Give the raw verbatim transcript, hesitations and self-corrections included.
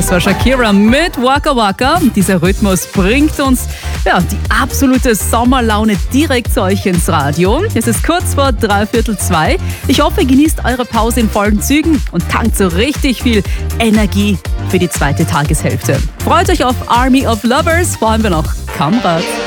Das war Shakira mit Waka Waka. Dieser Rhythmus bringt uns ja, die absolute Sommerlaune direkt zu euch ins Radio. Es ist kurz vor dreiviertel zwei. Ich hoffe, ihr genießt eure Pause in vollen Zügen und tankt so richtig viel Energie für die zweite Tageshälfte. Freut euch auf Army of Lovers, vor allem wir noch Kamrat.